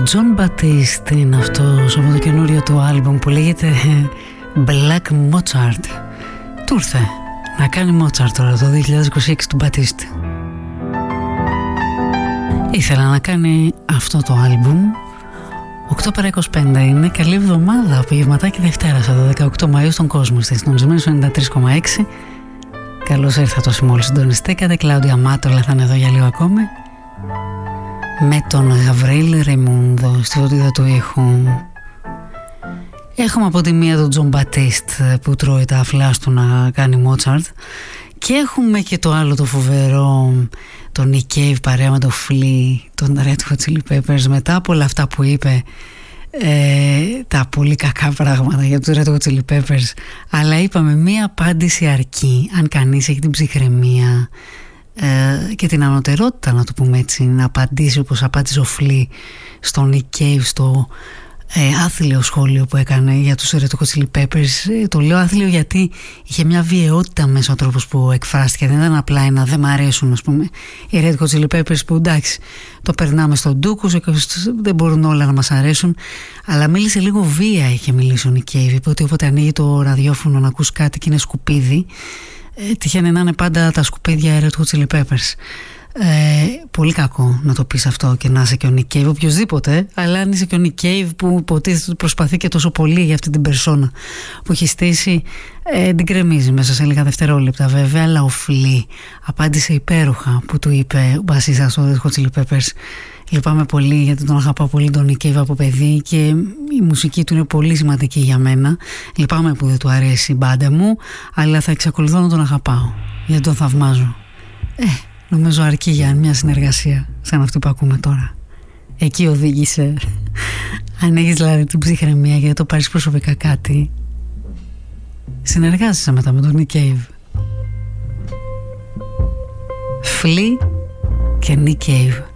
John Batiste είναι αυτός από το καινούριο του άλμπουμ που λέγεται Black Mozart. Του ήρθε να κάνει Mozart τώρα το 2026 του Batiste. Ήθελα να κάνει αυτό το άλμπουμ. 8 παρά 25 είναι. Καλή εβδομάδα, απογευματάκι Δευτέρα από 18 Μαΐου στον κόσμο. Στη συντονισμένη 93,6. Καλώς ήρθατε όσοι μόλις συντονιστήκατε. Κλάουδια Μάτολα θα είναι εδώ για λίγο ακόμη, με τον Γαβρίλη Ρεϊμούντο στη φωτίδα του ήχου. Έχουμε από τη μία τον Τζον Μπατίστ που τρώει τα φλάς του να κάνει Μότσαρτ, και έχουμε και το άλλο το φοβερό, τον Nick Cave παρέα με το Flea, τον Red Hot Chili Peppers, μετά από όλα αυτά που είπε, τα πολύ κακά πράγματα για τους Red Hot Chili Peppers, αλλά είπαμε μία απάντηση αρκεί αν κανείς έχει την ψυχραιμία και την ανωτερότητα, να το πούμε έτσι, να απαντήσει όπως απάντησε ο Flea στον Nick Cave στο άθλιο σχόλιο που έκανε για τους Red Hot Chili Peppers. Το λέω άθλιο γιατί είχε μια βιαιότητα μέσα ο τρόπος που εκφράστηκε. Δεν ήταν απλά ένα δεν μ' αρέσουν, ας πούμε, οι Red Hot Chili Peppers, που εντάξει το περνάμε στον ντούκο, δεν μπορούν όλα να μας αρέσουν, αλλά μίλησε λίγο βία, είχε μιλήσει ο Nick Cave. Είπε ότι όποτε ανοίγει το ραδιόφωνο να ακούς κάτι και είναι σκουπίδι, τυχαίνει να είναι πάντα τα σκουπίδια Red Hot Chili Peppers. Πολύ κακό να το πεις αυτό και να είσαι και ο Nick Cave, οποιοσδήποτε, αλλά αν είσαι και ο Nick Cave που υποτίθεται ότι προσπαθεί και τόσο πολύ για αυτή την περσόνα που έχει στήσει, την κρεμίζει μέσα σε λίγα δευτερόλεπτα βέβαια. Αλλά ο Flea απάντησε υπέροχα που του είπε ο μπασίστας του Red Hot Chili Peppers: λυπάμαι πολύ γιατί τον αγαπάω πολύ τον Nick Cave από παιδί και η μουσική του είναι πολύ σημαντική για μένα. Λυπάμαι που δεν του αρέσει η μπάντα μου, αλλά θα εξακολουθώ να τον αγαπάω γιατί τον θαυμάζω. Νομίζω αρκεί για μια συνεργασία σαν αυτή που ακούμε τώρα. Εκεί οδήγησε. Αν έχεις δηλαδή την ψυχραιμία για το πάρεις προσωπικά κάτι, συνεργάζεσαι μετά με τον Nick Cave. Flea και Nick Cave.